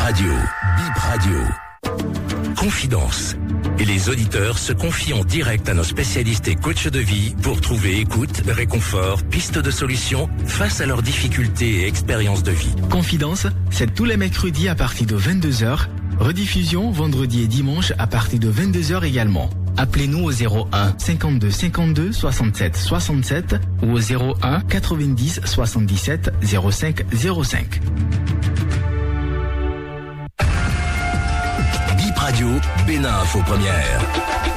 Radio. Bip Radio. Confidence. Et les auditeurs se confient en direct à nos spécialistes et coachs de vie pour trouver écoute, réconfort, pistes de solutions face à leurs difficultés et expériences de vie. Confidence, c'est tous les mercredis à partir de 22h. Rediffusion vendredi et dimanche à partir de 22h également. Appelez-nous au 01 52 52 67 67 ou au 01 90 77 05 05. Bip Radio, Bénin Info Première.